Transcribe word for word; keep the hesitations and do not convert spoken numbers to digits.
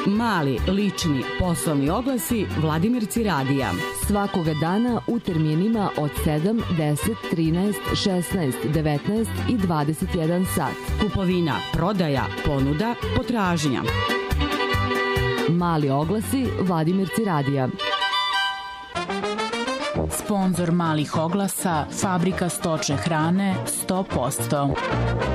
mali, lični, poslovni oglasi Vladimirci radija. Svakoga dana u terminima od sedam, deset, trinaest, šesnaest, devetnaest i dvadeset jedan sat. Kupovina, prodaja, ponuda, potražnja. Mali oglasi Vladimirci radija. Sponzor malih oglasa, Fabrika stočne hrane sto posto.